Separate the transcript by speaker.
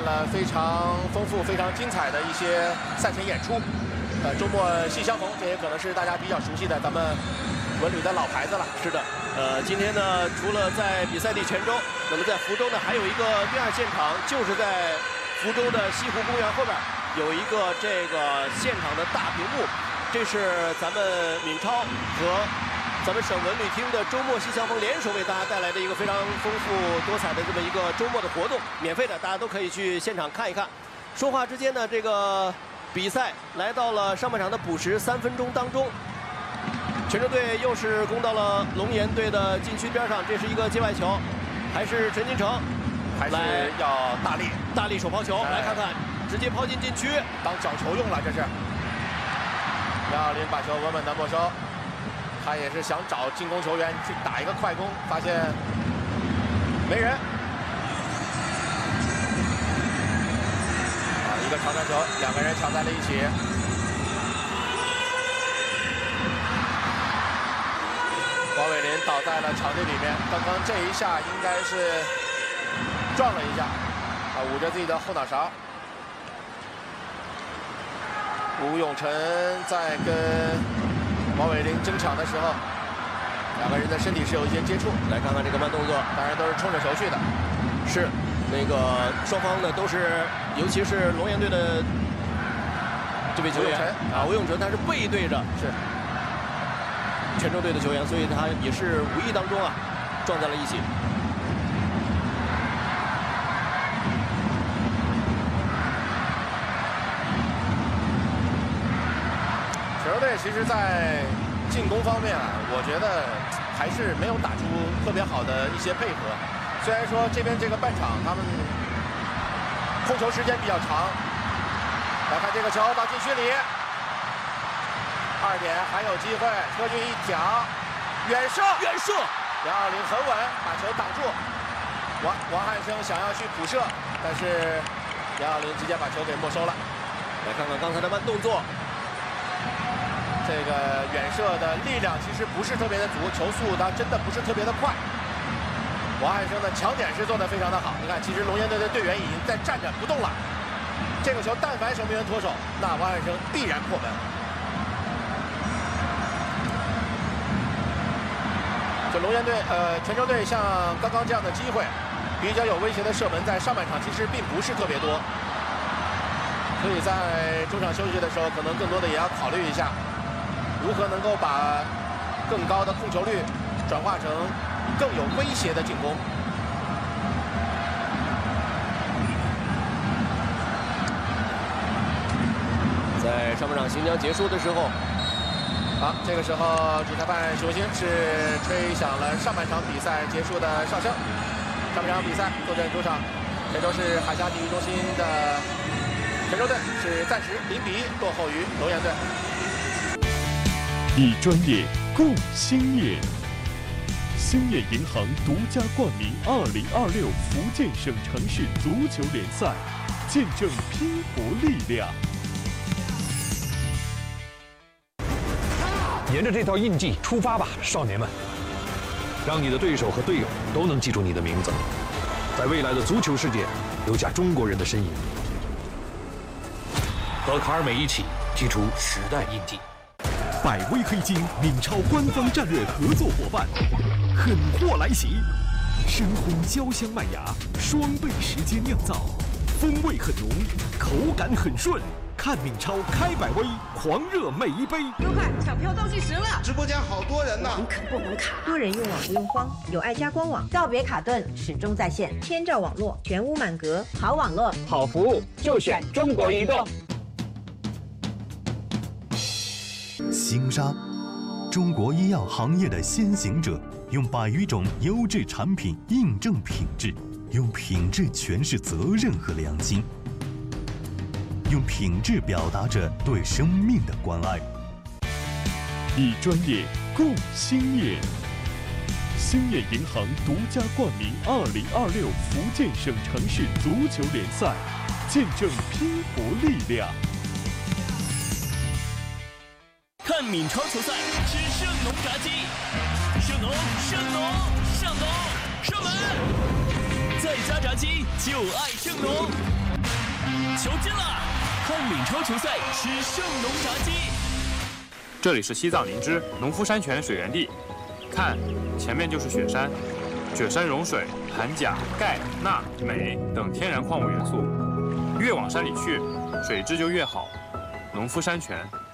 Speaker 1: 了非常丰富、非常精彩的一些赛前演出。周末戏相逢，这也可能是大家比较熟悉的咱们文旅的老牌子了。
Speaker 2: 是的，今天呢，除了在比赛地泉州，那么在福州呢，还有一个第二现场，就是在福州的西湖公园后边有一个这个现场的大屏幕，这是咱们闵超和咱们省文旅厅的周末戏相逢联手为大家带来的一个非常丰富多彩的这么一个周末的活动，免费的，大家都可以去现场看一看。说话之间呢，这个比赛来到了上半场的补时3分钟当中，泉州队又是攻到了龙岩队的禁区边上，这是一个界外球，还是陈金城，
Speaker 1: 还是要大力
Speaker 2: 手抛球，来看看，直接抛进禁区，
Speaker 1: 当角球用了，这是。杨晓林把球稳稳的没收。他也是想找进攻球员去打一个快攻，发现没人。一个长传球，两个人抢在了一起。王伟林倒在了场地里面，刚刚这一下应该是撞了一下，捂着自己的后脑勺。吴永辰在跟王伟林争抢的时候，两个人的身体是有一些接触。
Speaker 2: 来看看这个慢动作，
Speaker 1: 当然都是冲着球去的。
Speaker 2: 是，那个双方呢都是，尤其是龙岩队的这位球员吴永辰他是背对着泉州队的球员，所以他也是无意当中撞在了一起。
Speaker 1: 泉州队其实，在进攻方面我觉得还是没有打出特别好的一些配合。虽然说这边这个半场他们控球时间比较长。来看这个球到禁区里，2点还有机会，车俊一挑，远射，杨晓林很稳，把球挡住。王汉生想要去补射，但是杨晓林直接把球给没收了。
Speaker 2: 来看看刚才的慢动作。
Speaker 1: 这个远射的力量其实不是特别的足，球速它真的不是特别的快。王汉生的抢点是做得非常的好，你看，其实龙岩队的队员已经在站着不动了。这个球但凡守门员脱手，那王汉生必然破门。就龙岩队，泉州队像刚刚这样的机会，比较有威胁的射门，在上半场其实并不是特别多。所以在中场休息的时候，可能更多的也要考虑一下。如何能够把更高的控球率转化成更有威胁的进攻？
Speaker 2: 在上半场行将结束的时候，
Speaker 1: 好，这个时候主裁判许文兴是吹响了上半场比赛结束的哨声。上半场比赛坐镇主场，泉州市海峡体育中心的泉州队是暂时0比1落后于龙岩队。
Speaker 3: 以专业供兴业，兴业银行独家冠名2026福建省城市足球联赛，见证拼搏力量。
Speaker 4: 沿着这套印记出发吧，少年们！让你的对手和队友都能记住你的名字，在未来的足球世界留下中国人的身影。和卡尔美一起踢出时代印记。
Speaker 3: 百威黑金闵超官方战略合作伙伴，狠货来袭，深烘焦香麦芽，双倍时间酿造，风味很浓，口感很顺。看闵超开百威，狂热每一杯。
Speaker 5: 优快，抢票倒计时了！
Speaker 6: 直播间好多人呢，
Speaker 5: 能啃不能卡。多人用网不用慌，有爱家官网，告别卡顿，始终在线，千兆网络，全屋满格，好网络，
Speaker 7: 好服务，就选中国移动。
Speaker 8: 星沙，中国医药行业的先行者，用100余种优质产品印证品质，用品质诠释责任和良心，用品质表达着对生命的关爱。
Speaker 3: 以专业供兴业，兴业银行独家冠名2026福建省城市足球联赛，见证拼搏力量。
Speaker 9: 看闵超球赛，吃盛农炸鸡，盛农，盛农，上农，上门，在家炸鸡就爱盛农。 球进了！看闽超球赛，吃圣农炸鸡。
Speaker 6: 这里是西藏林芝农夫山泉水源地，看，前面就是雪山，雪山融水含钾、钙、钠、镁等天然矿物元素，越往山里去，水质就越好。农夫山泉。